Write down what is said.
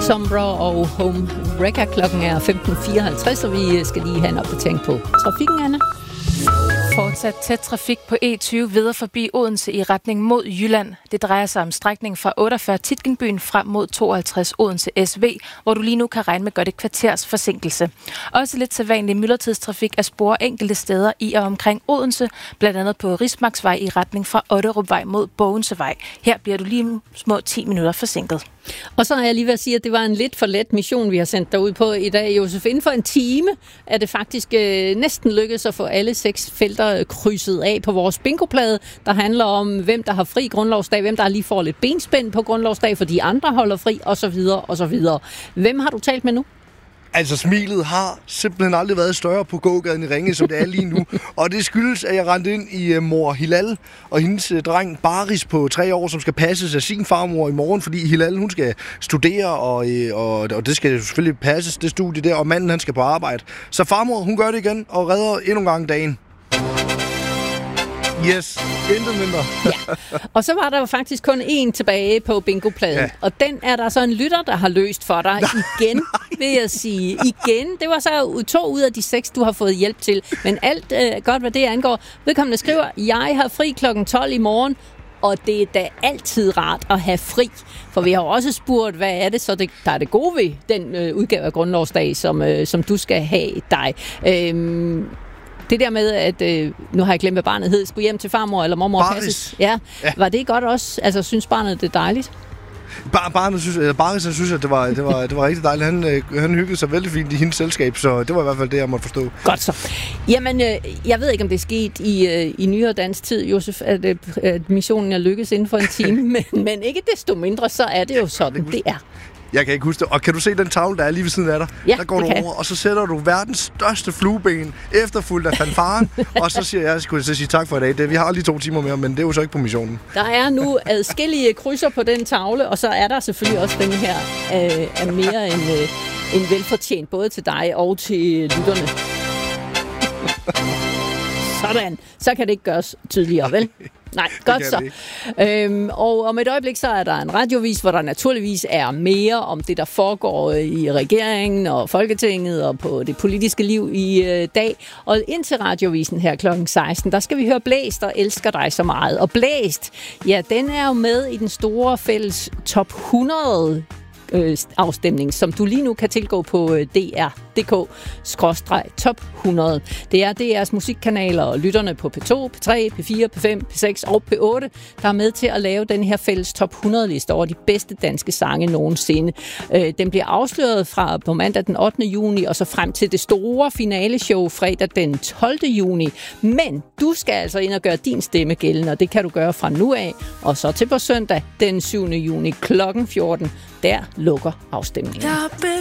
Sombra og Home Wrecker. Klokken er 15.54, og vi skal lige have en opdatering på trafikken, Anna. Fortsat tæt trafik på E20 videre forbi Odense i retning mod Jylland. Det drejer sig om strækningen fra 48 Titgenbyen frem mod 52 Odense SV, hvor du lige nu kan regne med godt et kvarters forsinkelse. Også lidt sædvanlig myldretidstrafik er spor enkelte steder i og omkring Odense, blandt andet på Rismarksvej i retning fra Otterupvej mod Bogensevej. Her bliver du lige nu små 10 minutter forsinket. Og så er jeg lige ved at sige, at det var en lidt for let mission, vi har sendt derud på i dag, Josef. Inden for en time er det faktisk næsten lykkedes at få alle 6 felter krydset af på vores bingoplade, der handler om, hvem der har fri grundlovsdag, hvem der lige får lidt benspænd på grundlovsdag, fordi andre holder fri, osv. osv. Hvem har du talt med nu? Altså, smilet har simpelthen aldrig været større på gågaden i Ringe, som det er lige nu. Og det skyldes, at jeg rendte ind i mor Hilal og hendes dreng Baris på 3 år, som skal passes af sin farmor i morgen, fordi Hilal, hun skal studere, og det skal selvfølgelig passes, det studie der, og manden, han skal på arbejde. Så farmor, hun gør det igen og redder endnu en gang dagen. Yes, intet mindre. Ja. Og så var der jo faktisk kun én tilbage på bingopladen. Ja. Og den er der så en lytter, der har løst for dig igen, vil jeg sige. Igen. Det var så 2 ud af de 6, du har fået hjælp til. Men alt godt, hvad det angår. Vedkommende skriver, jeg har fri klokken 12 i morgen, og det er da altid rart at have fri. For vi har også spurgt, hvad er det så, der er det gode ved den udgave af grundlovsdag, som du skal have dig. Det der med, at nu har jeg glemt, hvad barnet hed, skulle hjem til farmor eller mormor og passes. Ja. Var det godt også? Altså, synes barnet, det er dejligt? Baris synes, at det var rigtig dejligt. Han hyggede sig vældig fint i hendes selskab, så det var i hvert fald det, jeg måtte forstå. Godt så. Jamen, jeg ved ikke, om det er sket i nyere dansk tid, Josef, at missionen er lykkes inden for en time, men ikke desto mindre, så er det jo sådan, det er. Jeg kan ikke huske det. Og kan du se den tavle, der er lige ved siden af dig? Ja, der går du over, og så sætter du verdens største flueben efterfulgt af fanfaren. Og så siger jeg skulle sige tak for i dag. Vi har lige 2 timer mere, men det er jo så ikke på missionen. Der er nu adskillige krydser på den tavle, og så er der selvfølgelig også den her er mere end velfortjent, både til dig og til lytterne. Sådan. Så kan det ikke gøres tydeligere, vel? Nej, godt så. Og om et øjeblik, så er der en radiovis, hvor der naturligvis er mere om det, der foregår i regeringen og Folketinget og på det politiske liv i dag. Og indtil radiovisen her kl. 16, der skal vi høre Blæst og Elsker dig så meget. Og Blæst, ja, den er jo med i den store fælles top 100 afstemning, som du lige nu kan tilgå på dr.dk/top 100. Det er DR's musikkanaler og lytterne på P2, P3, P4, P5, P6 og P8, der er med til at lave den her fælles top 100-liste over de bedste danske sange nogensinde. Den bliver afsløret fra på mandag den 8. juni og så frem til det store finaleshow fredag den 12. juni. Men du skal altså ind og gøre din stemme gældende, og det kan du gøre fra nu af, og så til på søndag den 7. juni kl. 14. Der lukker afstemningen.